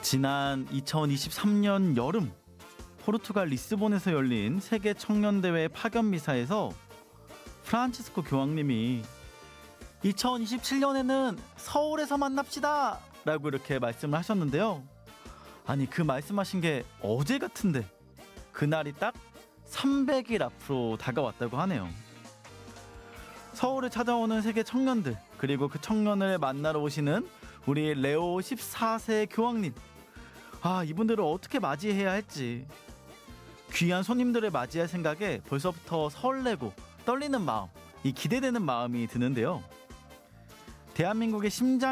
지난 2023년 여름 포르투갈 리스본에서 열린 세계 청년대회 파견 미사에서 프란치스코 교황님이 2027년에는 서울에서 만납시다 라고 이렇게 말씀을 하셨는데요. 아니, 그 말씀하신 게 어제 같은데 그날이 딱 300일 앞으로 다가왔다고 하네요. 서울에 찾아오는 세계 청년들, 그리고 그 청년을 만나러 오시는 우리 레오 14세 교황님, 이분들을 어떻게 맞이해야 할지, 귀한 손님들을 맞이할 생각에 벌써부터 설레고 떨리는 마음, 이 기대되는 마음이 드는데요. 대한민국의 심장